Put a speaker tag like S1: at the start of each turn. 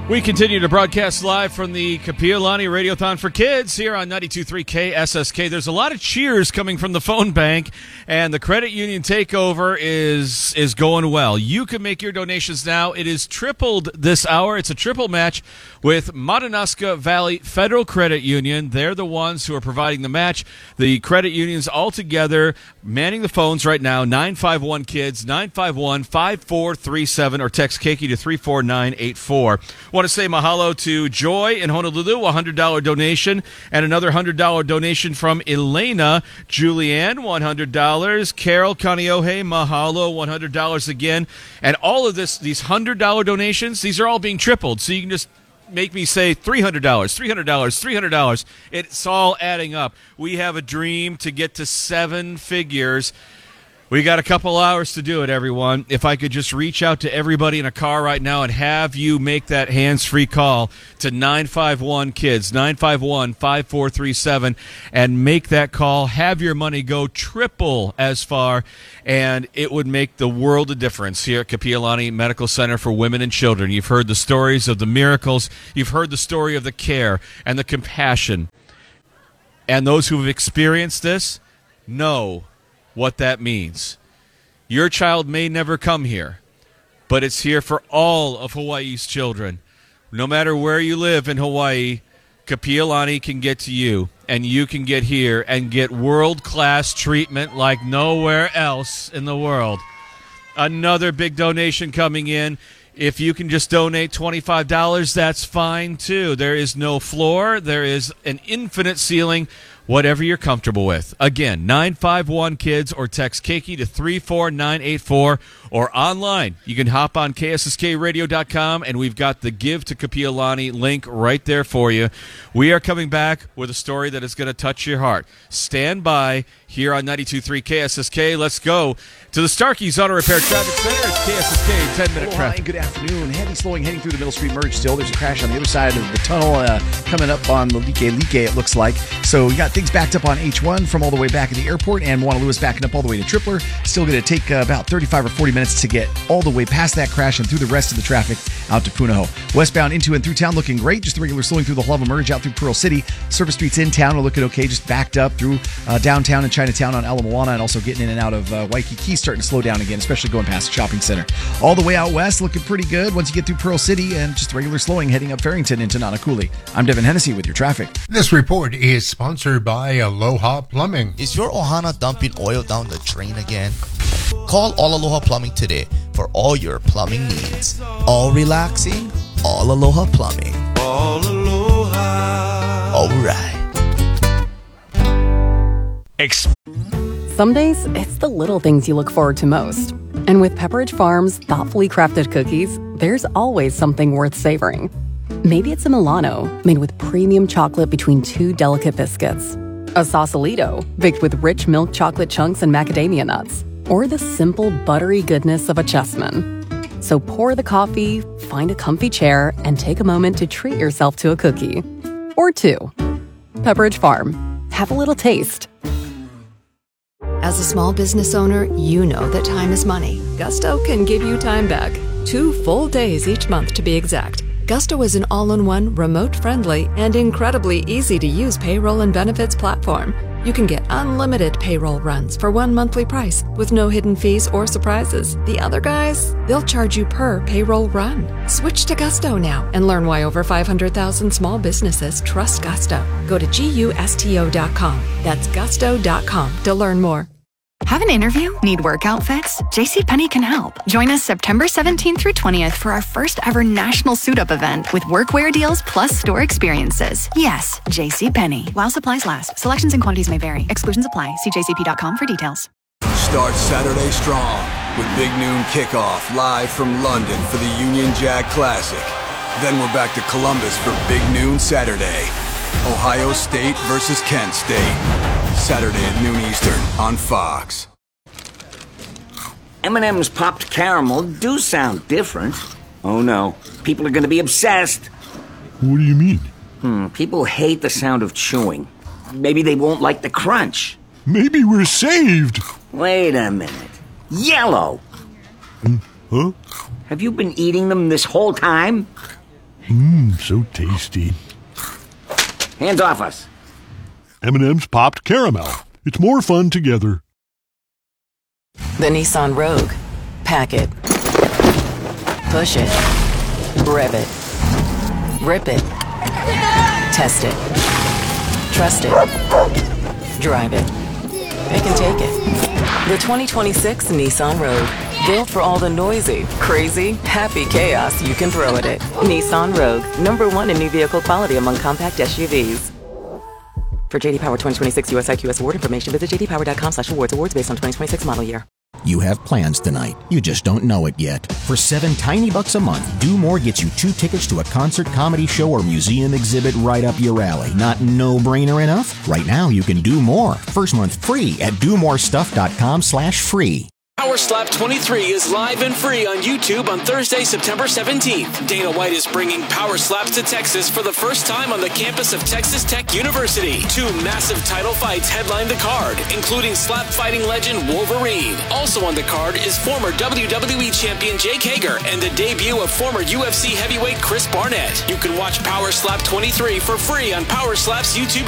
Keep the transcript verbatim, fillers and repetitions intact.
S1: We continue to broadcast live from the Kapiolani Radiothon for Kids here on ninety-two point three K S S K. There's a lot of cheers coming from the phone bank, and the credit union takeover is is going well. You can make your donations now. It is tripled this hour. It's a triple match with Madawaska Valley Federal Credit Union. They're the ones who are providing the match. The credit unions all together manning the phones right now, nine five one KIDS, nine five one, five four three seven, or text Keiki to three four nine eight four. Want to say mahalo to Joy in Honolulu, a one hundred dollars donation, and another one hundred dollars donation from Elena. Julianne, one hundred dollars. Carol Kaneohe, mahalo, one hundred dollars again. And all of this, these one hundred dollars donations, these are all being tripled. So you can just make me say three hundred dollars, three hundred dollars, three hundred dollars. It's all adding up. We have a dream to get to seven figures. We got a couple hours to do it, everyone. If I could just reach out to everybody in a car right now and have you make that hands-free call to nine five one KIDS, nine five one, five four three seven, and make that call, have your money go triple as far, and it would make the world of difference here at Kapiolani Medical Center for Women and Children. You've heard the stories of the miracles. You've heard the story of the care and the compassion. And those who have experienced this know what that means. Your child may never come here, but it's here for all of Hawaii's children. No matter where you live in Hawaii, Kapiolani can get to you, and you can get here and get world-class treatment like nowhere else in the world. Another big donation coming in. If you can just donate twenty-five dollars, that's fine too. There is no floor. There is an infinite ceiling. Whatever you're comfortable with. Again, nine five one KIDS or text Keiki to three four nine eight four, or online. You can hop on K S S K radio dot com, and we've got the Give to Kapiolani link right there for you. We are coming back with a story that is going to touch your heart. Stand by here on ninety-two point three K S S K. Let's go to the Starkey's Auto Repair Traffic Center. It's K S S K ten-minute traffic.
S2: Hi, good afternoon. Heavy slowing heading through the Middle Street Merge still. There's a crash on the other side of the tunnel uh, coming up on the Like Like, it looks like. So you got things backed up on H one from all the way back at the airport, and Moana Lewis backing up all the way to Tripler. Still going to take uh, about thirty-five or forty minutes to get all the way past that crash and through the rest of the traffic out to Punahou. Westbound into and through town looking great. Just the regular slowing through the Hluva Merge out through Pearl City. Service streets in town are looking okay. Just backed up through uh, downtown and Chinatown on Ala Moana, and also getting in and out of uh, Waikiki starting to slow down again, especially going past the shopping center. All the way out west looking pretty good once you get through Pearl City, and just regular slowing heading up Farrington into Nanakuli. I'm Devin Hennessy with your traffic.
S3: This report is sponsored by Aloha Plumbing.
S4: Is your Ohana dumping oil down the drain again? Call All Aloha Plumbing today for all your plumbing needs. All relaxing, All Aloha Plumbing. All Aloha. All right.
S5: Ex- Some days, it's the little things you look forward to most. And with Pepperidge Farm's thoughtfully crafted cookies, there's always something worth savoring. Maybe it's a Milano, made with premium chocolate between two delicate biscuits. A Sausalito, baked with rich milk chocolate chunks and macadamia nuts. Or the simple, buttery goodness of a Chessman. So pour the coffee, find a comfy chair, and take a moment to treat yourself to a cookie. Or two. Pepperidge Farm. Have a little taste.
S6: As a small business owner, you know that time is money. Gusto can give you time back. Two full days each month to be exact. Gusto is an all-in-one, remote-friendly, and incredibly easy-to-use payroll and benefits platform. You can get unlimited payroll runs for one monthly price with no hidden fees or surprises. The other guys, they'll charge you per payroll run. Switch to Gusto now and learn why over five hundred thousand small businesses trust Gusto. Go to gusto dot com. That's gusto dot com to learn more.
S7: Have an interview? Need work outfits? JCPenney can help. Join us September seventeenth through twentieth for our first ever national suit-up event with workwear deals plus store experiences. Yes, JCPenney. While supplies last. Selections and quantities may vary. Exclusions apply. See j c p dot com for details.
S8: Start Saturday strong with Big Noon Kickoff live from London for the Union Jack Classic. Then we're back to Columbus for Big Noon Saturday. Ohio State versus Kent State. Saturday at noon Eastern on Fox.
S9: M and M's popped caramel do sound different. Oh no, people are going to be obsessed.
S10: What do you mean?
S9: Hmm, people hate the sound of chewing. Maybe they won't like the crunch.
S10: Maybe we're saved.
S9: Wait a minute. Yellow!
S10: Hmm? Huh?
S9: Have you been eating them this whole time?
S10: Mmm, so tasty.
S9: Hands off us.
S10: M and M's popped caramel. It's more fun together.
S11: The Nissan Rogue. Pack it. Push it. Rev it. Rip it. Test it. Trust it. Drive it. Pick and take it. The twenty twenty-six Nissan Rogue. Built for all the noisy, crazy, happy chaos you can throw at it. Nissan Rogue. Number one in new vehicle quality among compact S U Vs. For J D Power twenty twenty-six U S I Q S award information, visit j d power dot com slash awards. Awards based on twenty twenty-six model year.
S12: You have plans tonight. You just don't know it yet. For seven tiny bucks a month, Do More gets you two tickets to a concert, comedy show, or museum exhibit right up your alley. Not no-brainer enough? Right now, you can do more. First month free at do more stuff dot com slash free.
S13: Power Slap twenty-three is live and free on YouTube on Thursday, September seventeenth. Dana White is bringing Power Slaps to Texas for the first time on the campus of Texas Tech University. Two massive title fights headline the card, including slap fighting legend Wolverine. Also on the card is former W W E champion Jake Hager and the debut of former U F C heavyweight Chris Barnett. You can watch Power Slap twenty-three for free on Power Slap's YouTube